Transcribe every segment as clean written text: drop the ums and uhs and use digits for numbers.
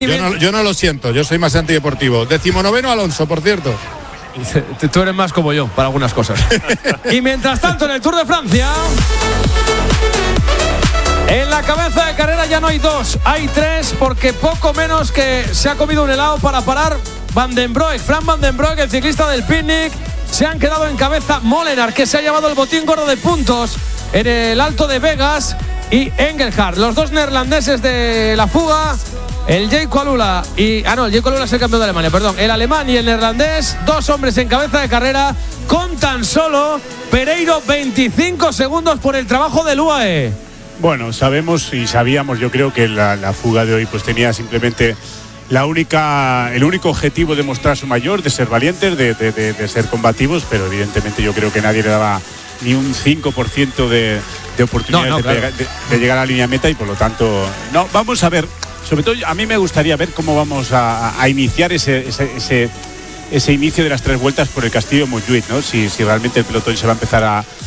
Yo no lo siento, yo soy más antideportivo. 19º Alonso, por cierto. Tú eres más como yo para algunas cosas. Y mientras tanto, en el Tour de Francia, en la cabeza de carrera ya no hay dos, hay tres, porque poco menos que se ha comido un helado para parar Van den Broek. Fran Van den Broek, el ciclista del Picnic, se han quedado en cabeza Molenaar, que se ha llevado el botín gordo de puntos en el Alto de Vegas, y Engelhard, los dos neerlandeses de la fuga. El Jayco Alula el Jayco Alula es el campeón de Alemania, perdón. El alemán y el neerlandés, dos hombres en cabeza de carrera, con tan solo Pereiro 25 segundos por el trabajo del UAE. Bueno, sabíamos, yo creo que la fuga de hoy pues tenía simplemente el único objetivo de mostrar su mayor, de ser valientes, de ser combativos, pero evidentemente yo creo que nadie le daba ni un 5% de oportunidad de llegar a la línea meta, y por lo tanto, vamos a ver. Sobre todo a mí me gustaría ver cómo vamos a iniciar ese inicio de las 3 vueltas por el Castillo de Montjuïc, ¿no? Si realmente el pelotón se va a empezar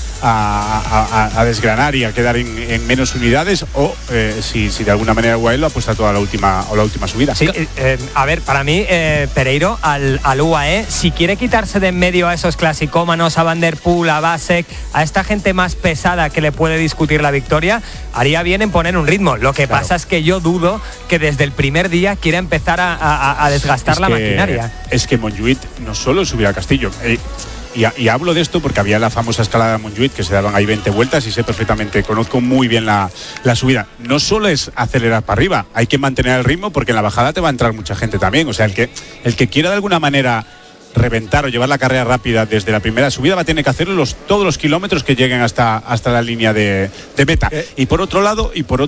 a desgranar y a quedar en menos unidades, o si de alguna manera UAE lo apuesta toda la última subida. Sí, a ver, para mí Pereiro al UAE, si quiere quitarse de en medio a esos clasicómanos, a Van der Poel, a Vasek, a esta gente más pesada que le puede discutir la victoria, haría bien en poner un ritmo. Lo que pasa es que yo dudo que desde el primer día quiera empezar a desgastar la maquinaria. Es que Montjuïc no solo subir al Castillo. Y hablo de esto porque había la famosa escalada de Montjuïc, que se daban ahí 20 vueltas, y sé perfectamente, conozco muy bien la subida. No solo es acelerar para arriba, hay que mantener el ritmo, porque en la bajada te va a entrar mucha gente también. O sea, el que quiera de alguna manera reventar o llevar la carrera rápida desde la primera subida va a tener que hacerlo todos los kilómetros que lleguen hasta la línea de meta. Y por otro lado,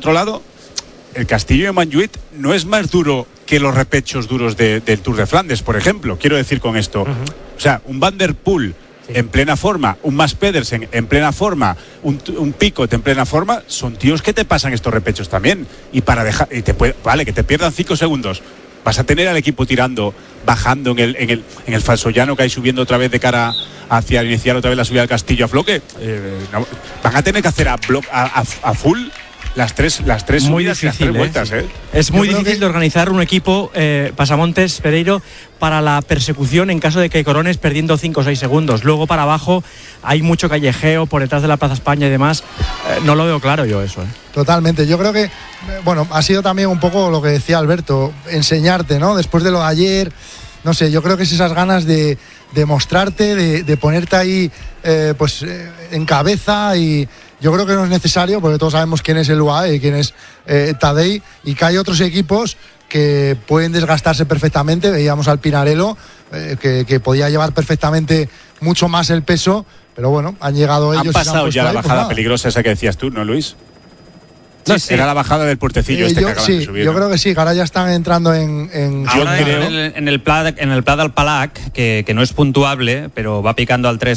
el Castillo de Montjuïc no es más duro que los repechos duros del Tour de Flandes, por ejemplo. Quiero decir con esto, o sea, un Van der Poel en plena forma, un Mads Pedersen en plena forma, un Picot en plena forma, son tíos que te pasan estos repechos también. Y para dejar, que te pierdan 5 segundos, vas a tener al equipo bajando en el falso llano que hay, subiendo otra vez de cara hacia iniciar otra vez la subida del Castillo a Floque. Van a tener que hacer a full las tres muy subidas y las 3 vueltas. Es muy difícil de organizar un equipo, Pasamontes, Pereiro, para la persecución en caso de que corones perdiendo 5 o 6 segundos. Luego para abajo hay mucho callejeo por detrás de la Plaza España y demás. No lo veo claro yo eso. Totalmente. Yo creo que, ha sido también un poco lo que decía Alberto, enseñarte, ¿no? Después de lo de ayer, no sé, yo creo que es esas ganas de mostrarte, de ponerte ahí en cabeza, y yo creo que no es necesario, porque todos sabemos quién es el UAE y quién es Tadej, y que hay otros equipos que pueden desgastarse perfectamente. Veíamos al Pinarello, que podía llevar perfectamente mucho más el peso, pero bueno, han llegado ellos. Han pasado ya la bajada peligrosa esa que decías tú, ¿no, Luis? Sí. Era la bajada del puertecillo que acaban de subir. Yo creo que sí, que ahora ya están entrando en el Pla del Palac, que no es puntuable, pero va picando al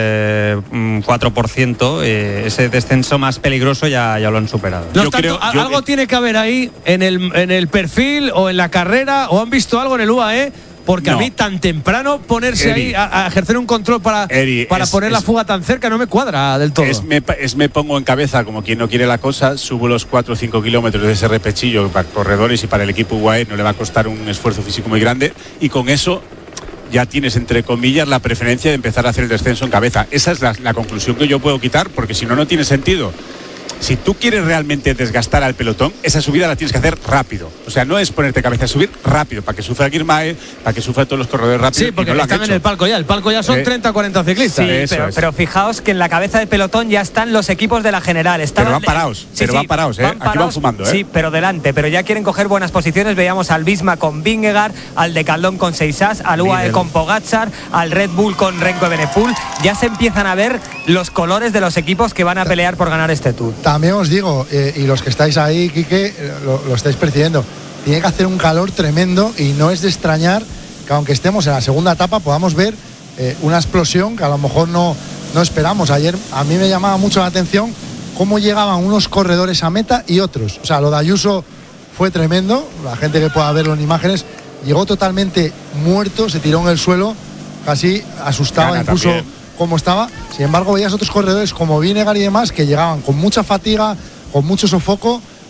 3-4%, ese descenso más peligroso ya lo han superado. Algo tiene que haber ahí en el perfil o en la carrera, o han visto algo en el UAE. Porque a mí tan temprano ponerse ahí a ejercer un control para poner la fuga tan cerca no me cuadra del todo. Me pongo en cabeza como quien no quiere la cosa, subo los 4 o 5 kilómetros de ese repechillo para corredores, y para el equipo UAE no le va a costar un esfuerzo físico muy grande, y con eso ya tienes, entre comillas, la preferencia de empezar a hacer el descenso en cabeza. Esa es la conclusión que yo puedo quitar, porque si no tiene sentido. Si tú quieres realmente desgastar al pelotón, esa subida la tienes que hacer rápido. O sea, no es ponerte cabeza, es subir rápido, para que sufra Girmay, para que sufra todos los corredores rápidos. Sí, porque no están en el palco ya. El palco ya son 30 o 40 ciclistas. Sí, pero fijaos que en la cabeza del pelotón ya están los equipos de la general. Pero van parados, van parados. Aquí van fumando. Sí, pero delante. Pero ya quieren coger buenas posiciones. Veíamos al Visma con Vingegaard, al Decathlon con Seisas, al UAE con Pogačar, al Red Bull con Remco Evenepoel. Ya se empiezan a ver los colores de los equipos que van a pelear por ganar este Tour. También os digo, y los que estáis ahí, Quique, lo estáis percibiendo, tiene que hacer un calor tremendo, y no es de extrañar que aunque estemos en la segunda etapa podamos ver una explosión que a lo mejor no esperamos. Ayer a mí me llamaba mucho la atención cómo llegaban unos corredores a meta y otros. O sea, lo de Ayuso fue tremendo, la gente que pueda verlo en imágenes, llegó totalmente muerto, se tiró en el suelo, casi asustaba incluso cómo estaba. Sin embargo, veías otros corredores como Vingegaard y demás que llegaban con mucha fatiga, con mucho sofoco,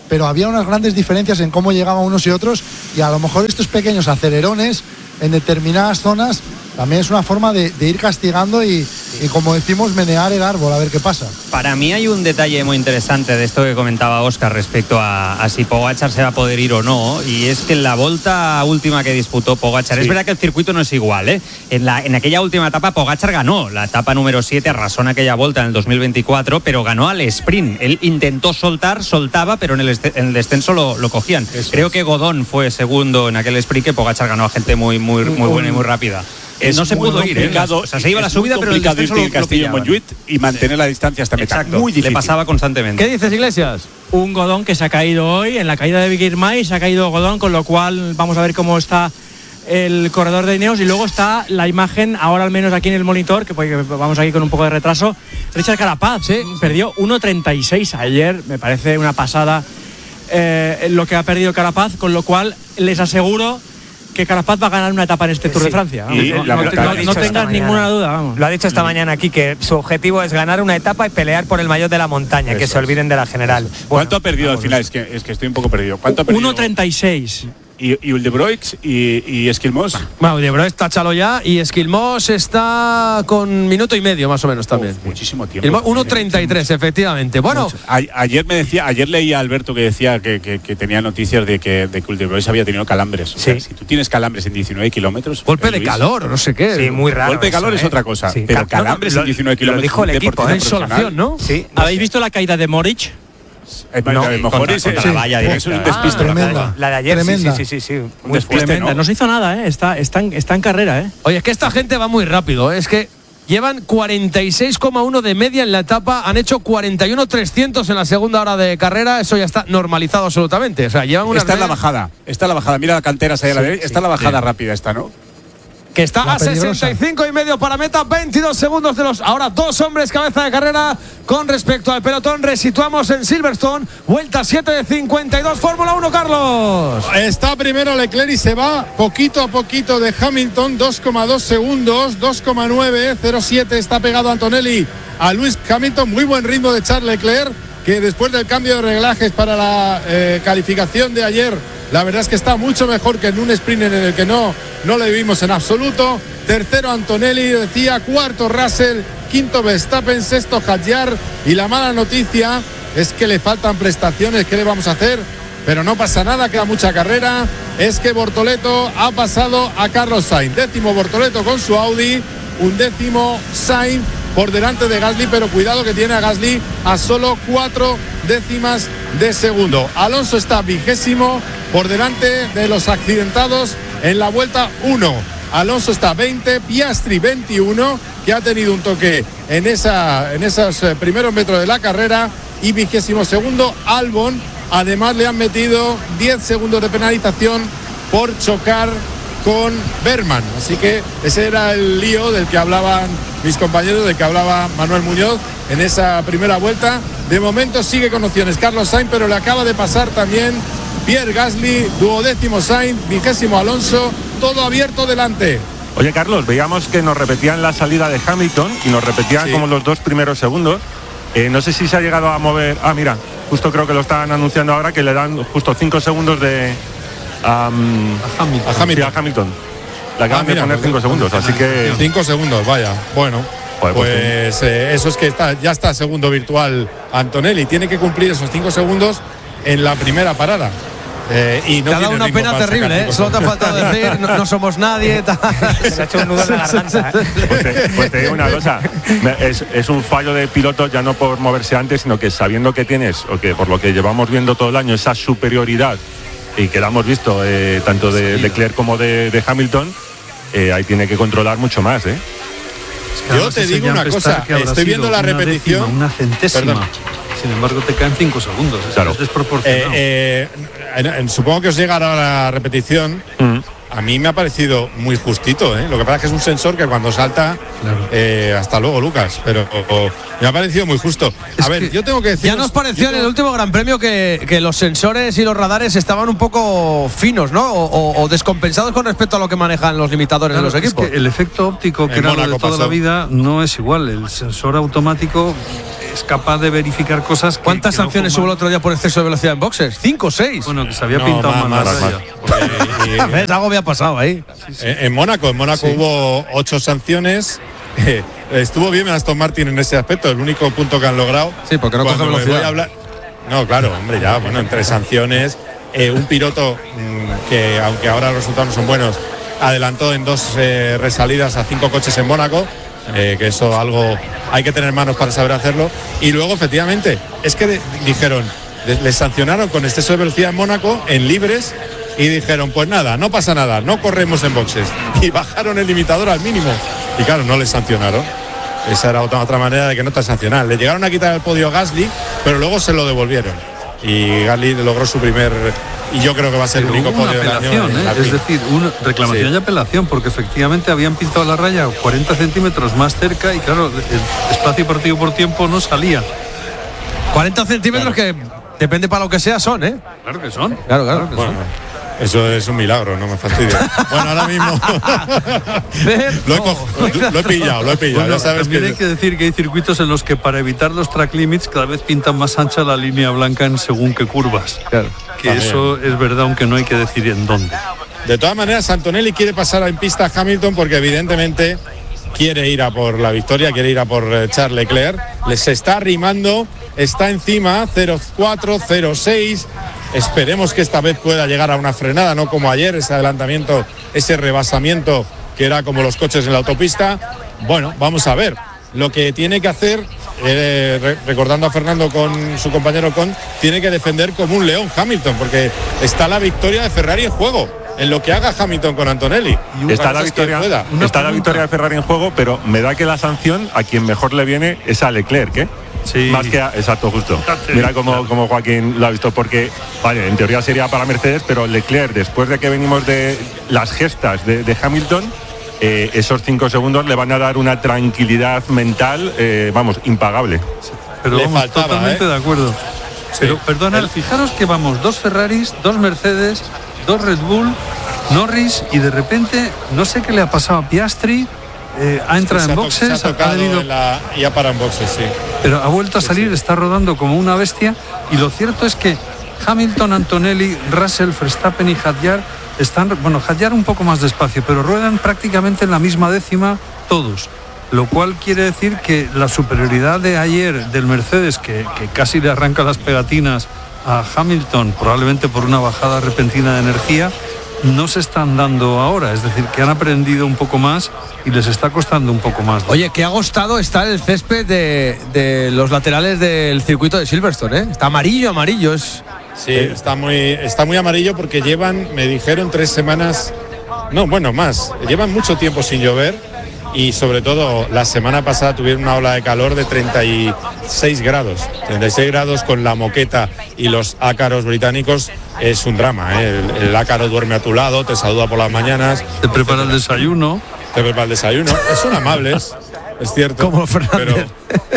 pero había unas grandes diferencias en cómo llegaban unos y otros, y a lo mejor estos pequeños acelerones en determinadas zonas también es una forma de ir castigando y como decimos, menear el árbol a ver qué pasa. Para mí hay un detalle muy interesante de esto que comentaba Óscar respecto a si Pogačar se va a poder ir o no, y es que en la volta última que disputó Pogačar, es verdad que el circuito no es igual, ¿eh? En aquella última etapa Pogačar ganó la etapa número 7, arrasó en aquella volta en el 2024, pero ganó al sprint. Él intentó soltaba, pero en el descenso lo cogían. Creo que Godón fue segundo en aquel sprint, que Pogačar ganó a gente muy buena y muy rápida. No se pudo ir, o sea, se iba a la subida, pero el descenso el Castillo Montjuïc y mantener la distancia hasta meta. Exacto, muy difícil. le pasaba constantemente. ¿Qué dices, Iglesias? Un Godón que se ha caído hoy en la caída de Girmay, se ha caído Godón, con lo cual vamos a ver cómo está el corredor de Ineos. Y luego está la imagen, ahora al menos aquí en el monitor, que vamos aquí con un poco de retraso. Richard Carapaz perdió 1.36 ayer, me parece una pasada lo que ha perdido Carapaz, con lo cual les aseguro que Carapaz va a ganar una etapa en este Tour de Francia. Vamos, no tengas ninguna duda. Vamos. Lo ha dicho esta mañana aquí, que su objetivo es ganar una etapa y pelear por el maillot de la montaña, que se olviden de la general. ¿Cuánto ha perdido al final? Es que estoy un poco perdido. ¿Cuánto ha perdido? 1.36. Y Uldebroix y Esquilmos. Bueno, Uldebroix táchalo ya, y Esquilmos está con minuto y medio más o menos también. Muchísimo tiempo. 1.33, efectivamente. Bueno, ayer leía a Alberto que decía que tenía noticias de que Uldebroix había tenido calambres. O sea, si tú tienes calambres en 19 kilómetros. Golpe de calor o no sé qué. Sí, muy raro. Golpe de calor es otra cosa. Sí. Pero calambres en 19 kilómetros. Lo dijo el equipo, insolación, ¿no? Sí. ¿Habéis visto la caída de Moritz? No, a lo mejor contra la valla directa. Es un despiste. Tremenda. La de ayer, Tremenda. sí. Muy Tremenda. No se hizo nada, está en carrera, Oye, es que esta gente va muy rápido, es que llevan 46,1 de media en la etapa, han hecho 41.300 en la segunda hora de carrera, eso ya está normalizado absolutamente. O sea, llevan una. Está en la bajada, mira la cantera ahí a la derecha, está la bajada rápida esta, ¿no? Que está a 65,5 para meta, 22 segundos de los ahora dos hombres cabeza de carrera con respecto al pelotón. Resituamos en Silverstone, vuelta 7 de 52, Fórmula 1, Carlos. Está primero Leclerc y se va poquito a poquito de Hamilton, 2,2 segundos, 2,9, 0,7 está pegado Antonelli a Lewis Hamilton. Muy buen ritmo de Charles Leclerc, que después del cambio de reglajes para la calificación de ayer, la verdad es que está mucho mejor que en un sprint en el que no le vimos en absoluto. Tercero Antonelli, decía, cuarto Russell, quinto Verstappen, sexto Hadjar, y la mala noticia es que le faltan prestaciones. ¿Qué le vamos a hacer? Pero no pasa nada, queda mucha carrera. Es que Bortoleto ha pasado a Carlos Sainz. Décimo Bortoleto con su Audi, undécimo Sainz por delante de Gasly, pero cuidado que tiene a Gasly a solo 4 décimas de segundo. Alonso está 20º por delante de los accidentados en la vuelta 1. Alonso está 20, Piastri 21, que ha tenido un toque en esos primeros metros de la carrera, y 22º Albon. Además le han metido 10 segundos de penalización por chocar con Berman. Así que ese era el lío del que hablaban mis compañeros, del que hablaba Manuel Muñoz en esa primera vuelta. De momento sigue con opciones Carlos Sainz, pero le acaba de pasar también Pierre Gasly, 12º Sainz, 20º Alonso, todo abierto delante. Oye, Carlos, veíamos que nos repetían la salida de Hamilton y nos repetían como los 2 primeros segundos. No sé si se ha llegado a mover. Mira, justo creo que lo están anunciando ahora, que le dan justo 5 segundos de a Hamilton. Le acaban de poner 5 segundos, así que 5 segundos, vaya. Bueno, pues eso es que ya está segundo virtual Antonelli. Tiene que cumplir esos 5 segundos en la primera parada. Y no te ha dado una pena terrible, solo te ha faltado decir no somos nadie. Se ha hecho un nudo en la garganta. Pues te digo una cosa, es un fallo de piloto, ya no por moverse antes, sino que sabiendo que tienes, o que por lo que llevamos viendo todo el año, esa superioridad, y que la hemos visto tanto de Leclerc como de Hamilton, ahí tiene que controlar mucho más. Yo te digo una cosa, estoy viendo la repetición. Una centésima. Perdón. Sin embargo, te caen 5 segundos. Claro. Es desproporcionado. Supongo que os llegará la repetición. a mí me ha parecido muy justito, ¿eh? Lo que pasa es que es un sensor que cuando salta, hasta luego, Lucas, pero me ha parecido muy justo. A ver, yo tengo que decir... Ya nos pareció en el último Gran Premio que los sensores y los radares estaban un poco finos, ¿no? O descompensados con respecto a lo que manejan los limitadores de los equipos. Es que el efecto óptico, que era lo de toda la vida, no es igual. El sensor automático es capaz de verificar cosas. ¿Cuántas sanciones hubo el otro día por exceso de velocidad en boxes? 5 o 6. Bueno, que se había pintado mal la raya. ¿Ves? Algo había pasado ahí. En Mónaco hubo 8 sanciones. Estuvo bien Aston Martin en ese aspecto, el único punto que han logrado. Sí, porque no coge velocidad. No, claro, hombre, ya, bueno, entre sanciones, un piloto que, aunque ahora los resultados no son buenos, adelantó en 2 resalidas a 5 coches en Mónaco. Que eso algo hay que tener manos para saber hacerlo. Y luego, efectivamente, es que dijeron, les sancionaron con exceso de velocidad en Mónaco, en libres, y dijeron, pues nada, no pasa nada, no corremos en boxes. Y bajaron el limitador al mínimo. Y claro, no les sancionaron. Esa era otra manera de que no te sancionaran. Le llegaron a quitar el podio a Gasly, pero luego se lo devolvieron. Y Gasly logró su primer... Y yo creo que va a ser el único podio del año. Es decir, una reclamación y apelación, porque efectivamente habían pintado la raya 40 centímetros más cerca y claro, el espacio partido por tiempo no salía. 40 centímetros que depende para lo que sea son, ¿eh? Claro que son. Claro que bueno, son. Eso es un milagro, no me fastidia. Bueno, ahora mismo lo he pillado. Bueno, ya sabes también hay que decir que hay circuitos en los que para evitar los track limits cada vez pintan más ancha la línea blanca en según qué curvas. Claro. Que también. Eso es verdad, aunque no hay que decir en dónde. De todas maneras, Antonelli quiere pasar en pista a Hamilton porque evidentemente quiere ir a por la victoria, quiere ir a por Charles Leclerc. Les está arrimando, está encima, 0-4, 0-6. Esperemos que esta vez pueda llegar a una frenada, no como ayer, ese adelantamiento, ese rebasamiento que era como los coches en la autopista. Bueno, vamos a ver. Lo que tiene que hacer, recordando a Fernando con su compañero Con, tiene que defender como un león Hamilton, porque está la victoria de Ferrari en juego. En lo que haga Hamilton con Antonelli. Está la victoria de Ferrari en juego, pero me da que la sanción a quien mejor le viene es a Leclerc, ¿eh? Sí. Más que exacto, justo. Mira cómo Joaquín lo ha visto, porque vale, en teoría sería para Mercedes, pero Leclerc, después de que venimos de las gestas de Hamilton, esos 5 segundos le van a dar una tranquilidad mental, impagable. Pero vamos, totalmente de acuerdo. Sí. Pero perdona, fijaros que vamos 2 Ferraris, 2 Mercedes, 2 Red Bull, Norris, y de repente no sé qué le ha pasado a Piastri. Ha entrado en boxes, ha venido y ha parado en boxes, sí. Pero ha vuelto a salir, está rodando como una bestia. Y lo cierto es que Hamilton, Antonelli, Russell, Verstappen y Hadjar están, Hadjar un poco más despacio, pero ruedan prácticamente en la misma décima todos. Lo cual quiere decir que la superioridad de ayer del Mercedes, que casi le arranca las pegatinas a Hamilton, probablemente por una bajada repentina de energía, no se están dando ahora, es decir, que han aprendido un poco más y les está costando un poco más. Oye, qué agostado está el césped de los laterales del circuito de Silverstone, ¿eh? Está amarillo, es... Sí, está muy amarillo porque me dijeron 3 semanas, más, llevan mucho tiempo sin llover y sobre todo la semana pasada tuvieron una ola de calor de 36 grados con la moqueta y los ácaros británicos. Es un drama, ¿eh? El ácaro duerme a tu lado, te saluda por las mañanas. Te prepara el desayuno. Son amables, es cierto. Como Fernández.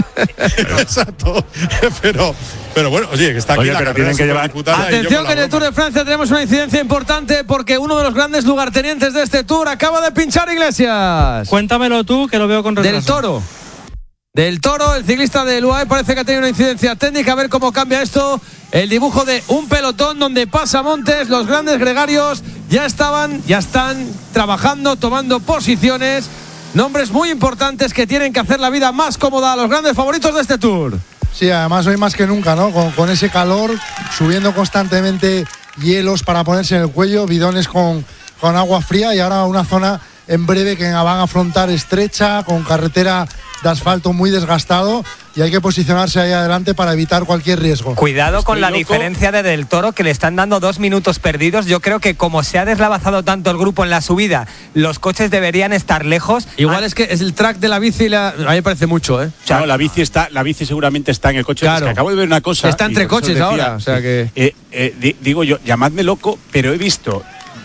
Exacto. Pero bueno, oye, que está aquí la tienen que llevar. Atención, que en el Tour de Francia tenemos una incidencia importante porque uno de los grandes lugartenientes de este Tour acaba de pinchar, Iglesias. Cuéntamelo tú, que lo veo con retraso. Del Toro, el ciclista del UAE parece que ha tenido una incidencia técnica. A ver cómo cambia esto. El dibujo de un pelotón donde pasa Montes. Los grandes gregarios ya están trabajando, tomando posiciones. Nombres muy importantes que tienen que hacer la vida más cómoda a los grandes favoritos de este Tour. Sí, además hoy más que nunca, ¿no? Con ese calor, subiendo constantemente hielos para ponerse en el cuello, bidones con agua fría, y ahora una zona en breve que van a afrontar estrecha, con carretera de asfalto muy desgastado, y hay que posicionarse ahí adelante para evitar cualquier riesgo. Cuidado con la diferencia de Del Toro, que le están dando 2 minutos perdidos. Yo creo que como se ha deslavazado tanto el grupo en la subida, los coches deberían estar lejos. Igual es que es el track de la bici, a mí me parece mucho, ¿eh? No, la bici seguramente está en el coche. Claro. Es que acabo de ver una cosa. Está entre coches decía, ahora, o sea que... digo yo, llamadme loco, pero he visto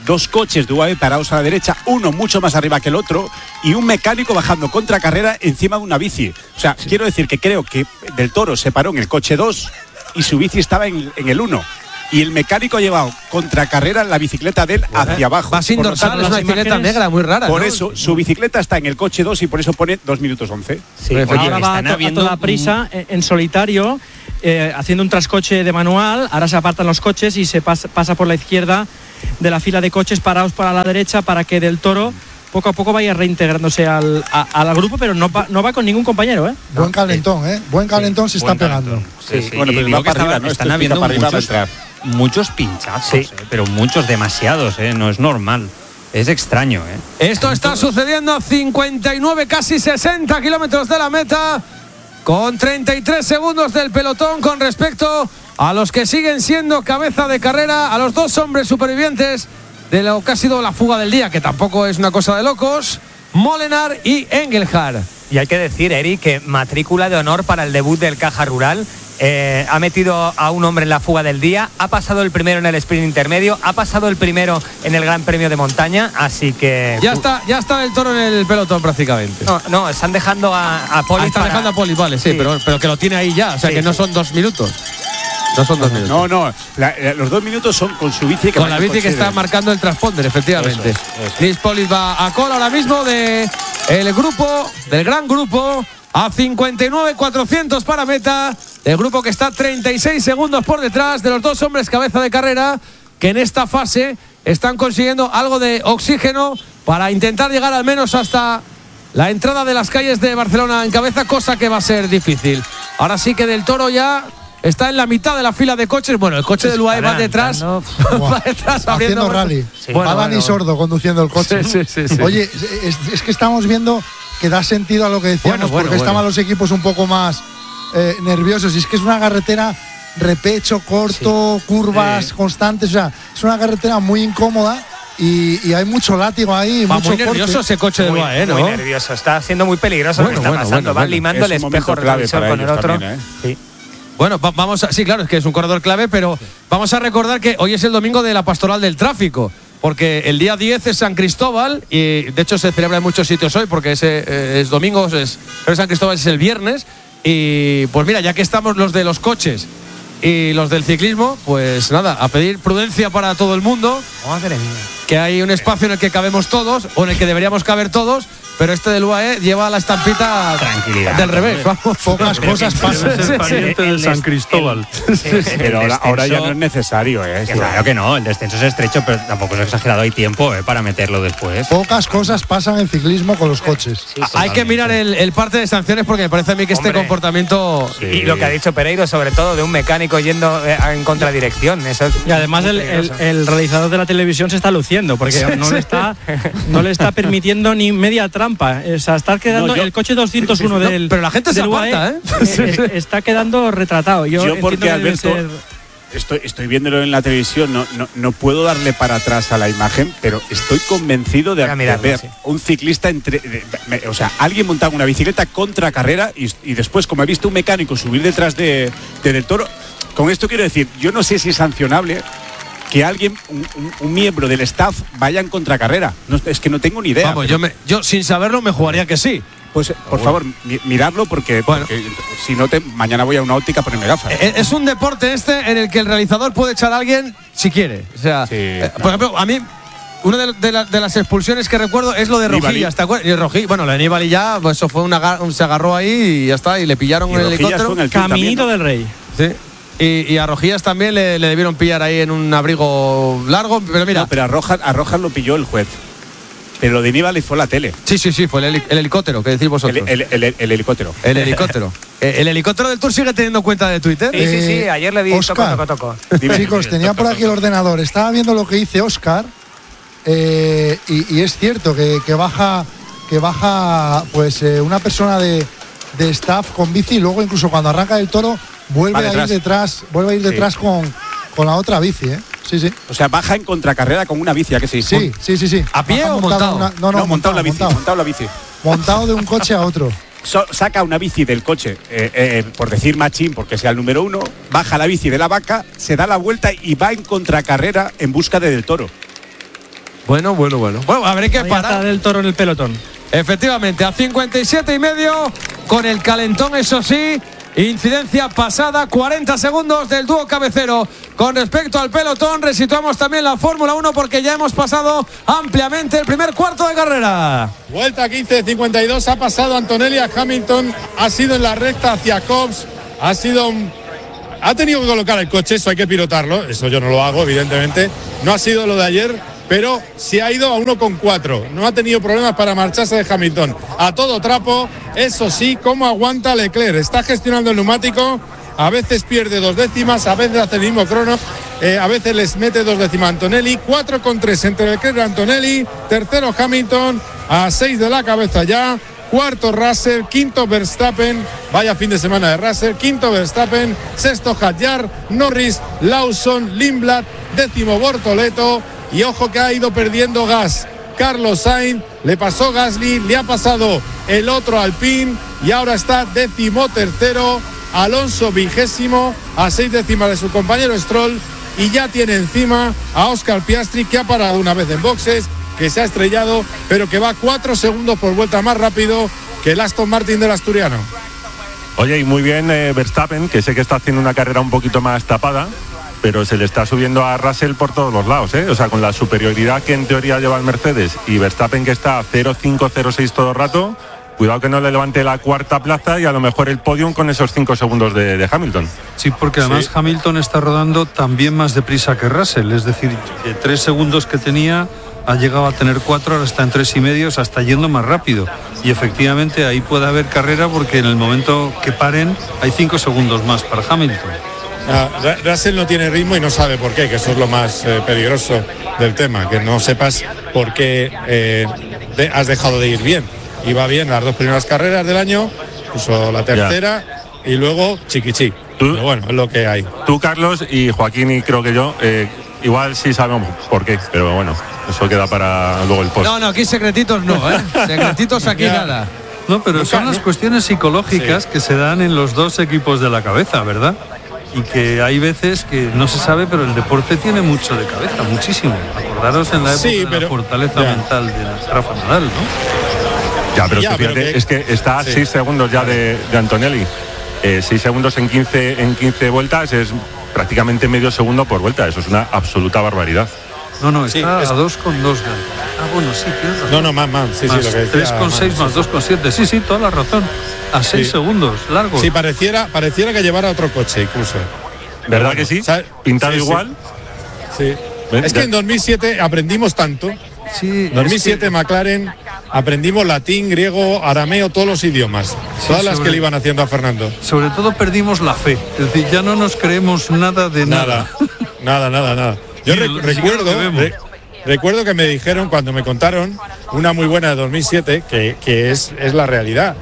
2 coches de UAE parados a la derecha, uno mucho más arriba que el otro y un mecánico bajando contracarrera encima de una bici. O sea, quiero decir que creo que Del Toro se paró en el coche 2 y su bici estaba en el 1. Y el mecánico ha llevado contracarrera en la bicicleta de él hacia abajo. Va sin dorsal, es una bicicleta negra muy rara. Por ¿no? eso, su bicicleta está en el coche 2 y por eso pone 2 minutos 11. Sí, ahora va a toda prisa en solitario, haciendo un trascoche de manual. Ahora se apartan los coches y se pasa por la izquierda de la fila de coches parados para la derecha para que Del Toro poco a poco vaya reintegrándose al grupo, pero no va con ningún compañero, ¿eh? Buen calentón, Buen calentón se está pegando. Sí. Bueno, pero digo va que para arriba, ¿no? están Esto habiendo para arriba va a muchos, entrar. muchos pinchazos, pero muchos, demasiados, no es normal. Es extraño, Esto está sucediendo a 59, casi 60 kilómetros de la meta, con 33 segundos del pelotón con respecto a los que siguen siendo cabeza de carrera, a los 2 hombres supervivientes de lo que ha sido la fuga del día, que tampoco es una cosa de locos, Molenaar y Engelhard. Y hay que decir, Eric, que matrícula de honor para el debut del Caja Rural. Ha metido a un hombre en la fuga del día, ha pasado el primero en el sprint intermedio, ha pasado el primero en el Gran Premio de Montaña, así que... Ya está Del Toro en el pelotón prácticamente. No, están dejando a Poli. Están dejando a Poli, vale, sí. Pero que lo tiene ahí ya, o sea que no son 2 minutos. No son 2 minutos. No, los 2 minutos son con su bici. Con la bici que está marcando el transponder, efectivamente. Eso. Nils Polic va a cola ahora mismo del gran grupo, a 59.400 para meta. El grupo que está 36 segundos por detrás de los 2 hombres cabeza de carrera, que en esta fase están consiguiendo algo de oxígeno para intentar llegar al menos hasta la entrada de las calles de Barcelona en cabeza, cosa que va a ser difícil. Ahora sí que Del Toro ya está en la mitad de la fila de coches. Bueno, el coche del UAE va detrás. Va detrás haciendo rally. Va Dani Sordo conduciendo el coche. Sí. Oye, es que estamos viendo que da sentido a lo que decíamos, porque estaban los equipos un poco más nerviosos. Y es que es una carretera repecho, corto, curvas constantes. O sea, es una carretera muy incómoda. Y hay mucho látigo ahí. Va mucho muy nervioso ese coche del UAE, ¿no? Muy nervioso. Está siendo muy peligroso lo que está pasando. Van limando el espejo retrovisor con el otro. También, Sí. Bueno, sí, claro, es que es un corredor clave, pero vamos a recordar que hoy es el domingo de la Pastoral del Tráfico, porque el día 10 es San Cristóbal y de hecho se celebra en muchos sitios hoy, porque es domingo, pero San Cristóbal es el viernes. Y pues mira, ya que estamos los de los coches y los del ciclismo, pues nada, a pedir prudencia para todo el mundo. Madre mía. Que hay un espacio en el que cabemos todos, o en el que deberíamos caber todos, pero este del UAE lleva la estampita Tranquilidad, del revés. Vamos. Pocas cosas pasan. Es el pariente de San Cristóbal. Pero ahora ya no es necesario, Claro que no, el descenso es estrecho, pero tampoco es exagerado. Hay tiempo para meterlo después. Pocas cosas pasan en ciclismo con los coches. Hay que mirar el parte de sanciones, porque me parece a mí que este comportamiento… Y lo que ha dicho Pereiro, sobre todo, de un mecánico yendo en contradirección. Eso es y además el realizador de la televisión se está luciendo, porque no le está permitiendo ni media trampa. O sea, está quedando el coche 201 del… Pero la gente se aparta, está quedando retratado. Yo porque, Alberto, estoy viéndolo en la televisión, no puedo darle para atrás a la imagen, pero estoy convencido de ver un ciclista alguien montado en una bicicleta contra carrera y después, como he visto un mecánico subir detrás de Del Toro. Con esto quiero decir, yo no sé si es sancionable que alguien, un miembro del staff, vaya en contracarrera. Es que no tengo ni idea. Vamos, yo sin saberlo me jugaría que sí. Pues por favor, miradlo porque si no, mañana voy a una óptica a ponerme gafas. Es un deporte en el que el realizador puede echar a alguien si quiere. O sea, por ejemplo, a mí una de las expulsiones que recuerdo es lo de Rojillas, ¿te acuerdas? Y Rojillas, bueno, lo de Nibali ya, pues eso fue se agarró ahí y ya está, y le pillaron en el helicóptero. Caminito del Rey. Sí. Y a Rojillas también le debieron pillar ahí en un abrigo largo, pero mira. No, pero a Rojas lo pilló el juez. Pero lo de Nibali fue la tele. Sí, fue el helicóptero, que decís vosotros. El helicóptero. El helicóptero. ¿El helicóptero del Tour sigue teniendo cuenta de Twitter? Sí, ayer le vi Oscar, toco. Chicos, tenía por aquí el ordenador. Estaba viendo lo que dice Oscar y es cierto que baja pues una persona de staff con bici y luego incluso cuando arranca el Toro vuelve a ir detrás con la otra bici, Sí. O sea, baja en contracarrera con una bici, ¿a que sí? Sí. ¿A pie o montado? Montado la bici. Montado de un coche a otro. Saca una bici del coche, por decir machín, porque sea el número 1, baja la bici de la vaca, se da la vuelta y va en contracarrera en busca de Del Toro. Bueno, habrá que parar del Toro en el pelotón. Efectivamente, a 57,5 con el calentón, eso sí. Incidencia pasada, 40 segundos del dúo cabecero. Con respecto al pelotón, resituamos también la Fórmula 1 porque ya hemos pasado ampliamente el primer cuarto de carrera. Vuelta 15:52, ha pasado Antonelli a Hamilton, ha sido en la recta hacia Cobbs, ha tenido que colocar el coche, eso hay que pilotarlo, eso yo no lo hago, evidentemente. No ha sido lo de ayer, pero se ha ido a 1,4. No ha tenido problemas para marcharse de Hamilton. A todo trapo, eso sí, cómo aguanta Leclerc. Está gestionando el neumático, a veces pierde 2 décimas, a veces hace el mismo crono, a veces les mete 2 décimas Antonelli. 4,3 entre Leclerc y Antonelli. Tercero Hamilton, a 6 de la cabeza ya. Cuarto Russell, quinto Verstappen, vaya fin de semana de Russell, quinto Verstappen, sexto Hadjar, Norris, Lawson, Lindblad, décimo Bortoleto. Y ojo que ha ido perdiendo gas Carlos Sainz, le pasó Gasly, le ha pasado el otro Alpine y ahora está 13º, Alonso 20º, a 6 décimas de su compañero Stroll, y ya tiene encima a Oscar Piastri, que ha parado una vez en boxes, que se ha estrellado, pero que va 4 segundos por vuelta más rápido que el Aston Martin del asturiano. Oye, y muy bien Verstappen, que sé que está haciendo una carrera un poquito más tapada, pero se le está subiendo a Russell por todos los lados, ¿eh? O sea, con la superioridad que en teoría lleva el Mercedes y Verstappen que está 0,5, 0,6 todo el rato, cuidado que no le levante la cuarta plaza y a lo mejor el podium con esos 5 segundos de Hamilton. Sí, porque además Hamilton está rodando también más deprisa que Russell, es decir, de 3 segundos que tenía ha llegado a tener 4, ahora está en 3,5, o sea, está yendo más rápido. Y efectivamente ahí puede haber carrera porque en el momento que paren hay 5 segundos más para Hamilton. Russell no tiene ritmo y no sabe por qué, que eso es lo más peligroso del tema, que no sepas por qué has dejado de ir bien. Iba bien las 2 primeras carreras del año, puso la tercera y luego chiquichi. Pero bueno, es lo que hay. Tú, Carlos, y Joaquín, y creo que yo, igual sí sabemos por qué, pero bueno, eso queda para luego el post. No, aquí secretitos no, ¿eh? Secretitos aquí nada. No, pero son las cuestiones psicológicas que se dan en los dos equipos de la cabeza, ¿verdad? Y que hay veces que no se sabe, pero el deporte tiene mucho de cabeza, muchísimo. Acordaros en la época de la fortaleza mental de Rafa Nadal, ¿no? Ya, pero fíjate, es que está a 6 segundos ya de Antonelli. 6 segundos en 15 vueltas es prácticamente medio segundo por vuelta. Eso es una absoluta barbaridad. No, está a 2,2. Bueno, sí, tienes razón. No, más. Sí, más lo que decía, 3,6 más 2,7. Sí, toda la razón. A 6 segundos, largos. Sí, pareciera que llevara otro coche incluso. ¿Verdad que sí? ¿Pintado igual? Sí. Es que en 2007 aprendimos tanto. Sí. 2007 McLaren aprendimos latín, griego, arameo, todos los idiomas. Todas las que le iban haciendo a Fernando. Sobre todo perdimos la fe. Es decir, ya no nos creemos nada de nada. Nada. Yo recuerdo que me dijeron cuando me contaron una muy buena de 2007, que es la realidad.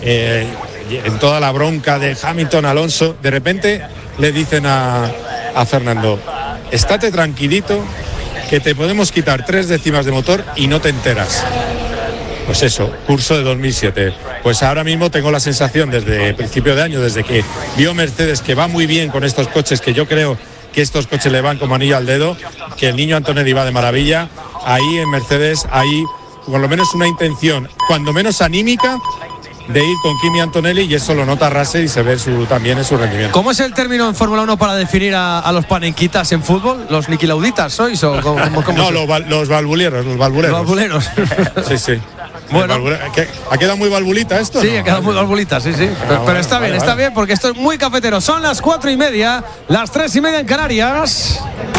En toda la bronca de Hamilton, Alonso, de repente le dicen a Fernando, estate tranquilito, que te podemos quitar 3 décimas de motor y no te enteras. Pues eso, curso de 2007. Pues ahora mismo tengo la sensación desde principio de año, desde que vio Mercedes que va muy bien con estos coches, que yo creo que estos coches le van como anillo al dedo, que el niño Antonelli va de maravilla. Ahí en Mercedes hay por lo menos una intención, cuando menos anímica, de ir con Kimi Antonelli, y eso lo nota Russell y se ve también en su rendimiento. ¿Cómo es el término en Fórmula 1 para definir a los panenquitas en fútbol? ¿Los niquilauditas sois? ¿O cómo no, los valvuleros. Los valvuleros. Sí. Bueno, ¿ha quedado muy valvulita esto? Sí, ¿no? Ha quedado muy valvulita, sí. Pero está bien, está bien, porque esto es muy cafetero. Son las 4:30, las 3:30 en Canarias.